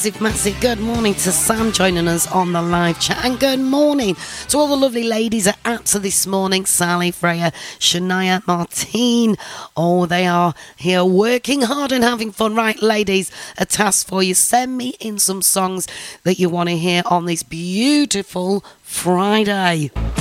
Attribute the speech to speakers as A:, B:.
A: Massive good morning to Sam joining us on the live chat, and good morning to all the lovely ladies at APSA this morning. Sally, Freya, Shania, Martine. Oh, they are here working hard and having fun. Right, ladies, a task for you. Send me in some songs that you want to hear on this beautiful Friday.